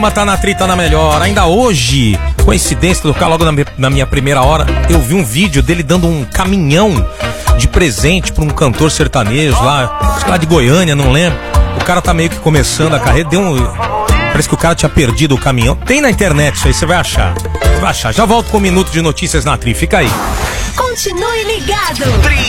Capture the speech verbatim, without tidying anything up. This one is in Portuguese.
Tá na trita na melhor. Ainda hoje, coincidência, tocar logo na, na minha primeira hora, eu vi um vídeo dele dando um caminhão de presente pra um cantor sertanejo lá, lá de Goiânia, não lembro. O cara tá meio que começando a carreira, deu um... Parece que o cara tinha perdido o caminhão. Tem na internet isso aí, você vai achar. Você vai achar. Já volto com um minuto de notícias na Tri, fica aí. Continue ligado. Tri.